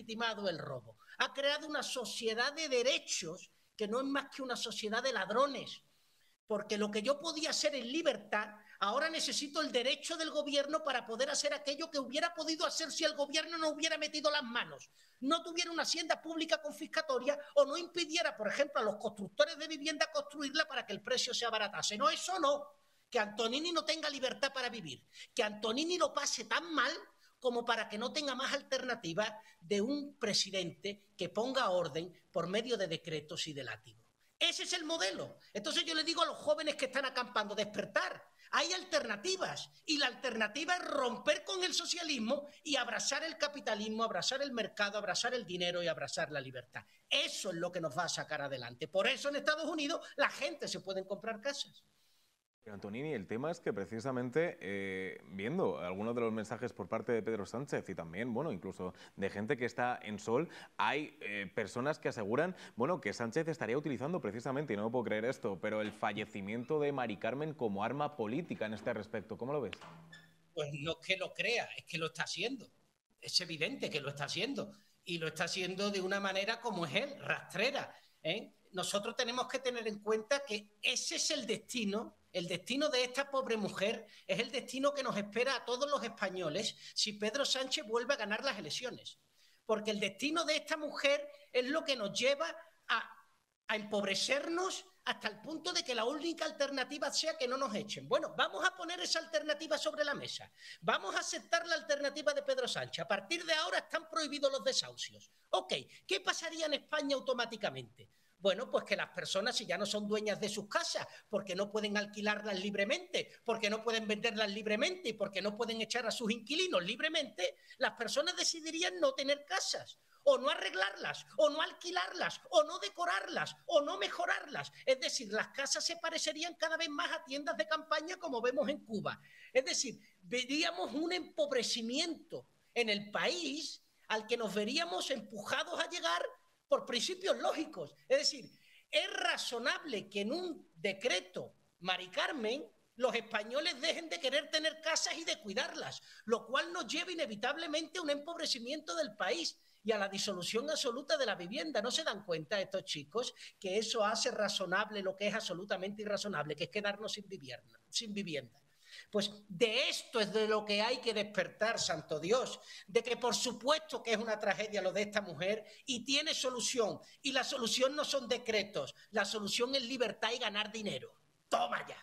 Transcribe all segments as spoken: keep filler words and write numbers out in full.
deslegitimado el robo. Ha creado una sociedad de derechos que no es más que una sociedad de ladrones. Porque lo que yo podía hacer en libertad, ahora necesito el derecho del gobierno para poder hacer aquello que hubiera podido hacer si el gobierno no hubiera metido las manos, no tuviera una hacienda pública confiscatoria o no impidiera, por ejemplo, a los constructores de vivienda construirla para que el precio se abaratase. No, eso no. Que Antonini no tenga libertad para vivir, que Antonini lo pase tan mal como para que no tenga más alternativa de un presidente que ponga orden por medio de decretos y de látigos. Ese es el modelo. Entonces yo le digo a los jóvenes que están acampando, despertar. Hay alternativas y la alternativa es romper con el socialismo y abrazar el capitalismo, abrazar el mercado, abrazar el dinero y abrazar la libertad. Eso es lo que nos va a sacar adelante. Por eso en Estados Unidos la gente se puede comprar casas. Antonini, el tema es que precisamente eh, viendo algunos de los mensajes por parte de Pedro Sánchez y también, bueno, incluso de gente que está en Sol, hay eh, personas que aseguran, bueno, que Sánchez estaría utilizando precisamente, y no me puedo creer esto, pero el fallecimiento de Mari Carmen como arma política en este respecto. ¿Cómo lo ves? Pues no es que lo crea, es que lo está haciendo. Es evidente que lo está haciendo. Y lo está haciendo de una manera como es él, rastrera, ¿eh? Nosotros tenemos que tener en cuenta que ese es el destino. El destino de esta pobre mujer es el destino que nos espera a todos los españoles si Pedro Sánchez vuelve a ganar las elecciones. Porque el destino de esta mujer es lo que nos lleva a, a empobrecernos hasta el punto de que la única alternativa sea que no nos echen. Bueno, vamos a poner esa alternativa sobre la mesa. Vamos a aceptar la alternativa de Pedro Sánchez. A partir de ahora están prohibidos los desahucios. Ok, ¿qué pasaría en España automáticamente? Bueno, pues que las personas, si ya no son dueñas de sus casas, porque no pueden alquilarlas libremente, porque no pueden venderlas libremente y porque no pueden echar a sus inquilinos libremente, las personas decidirían no tener casas, o no arreglarlas, o no alquilarlas, o no decorarlas, o no mejorarlas. Es decir, las casas se parecerían cada vez más a tiendas de campaña como vemos en Cuba. Es decir, veríamos un empobrecimiento en el país al que nos veríamos empujados a llegar por principios lógicos. Es decir, es razonable que en un decreto, Mari Carmen, los españoles dejen de querer tener casas y de cuidarlas, lo cual nos lleva inevitablemente a un empobrecimiento del país y a la disolución absoluta de la vivienda. ¿No se dan cuenta estos chicos que eso hace razonable lo que es absolutamente irrazonable, que es quedarnos sin vivienda? Sin vivienda? Pues de esto es de lo que hay que despertar, santo Dios, de que por supuesto que es una tragedia lo de esta mujer y tiene solución, y la solución no son decretos, la solución es libertad y ganar dinero. ¡Toma ya!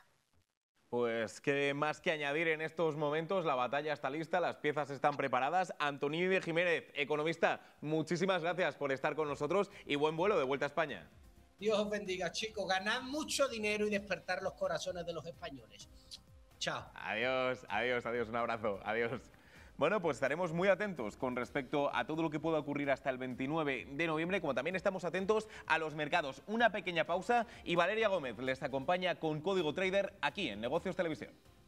Pues qué más que añadir en estos momentos, la batalla está lista, las piezas están preparadas. Antonini de Jiménez, economista, muchísimas gracias por estar con nosotros y buen vuelo de vuelta a España. Dios os bendiga, chicos, ganad mucho dinero y despertar los corazones de los españoles. Chao. Adiós, adiós, adiós, un abrazo, adiós. Bueno, pues estaremos muy atentos con respecto a todo lo que pueda ocurrir hasta el veintinueve de noviembre, como también estamos atentos a los mercados. Una pequeña pausa y Valeria Gómez les acompaña con Código Trader aquí en Negocios Televisión.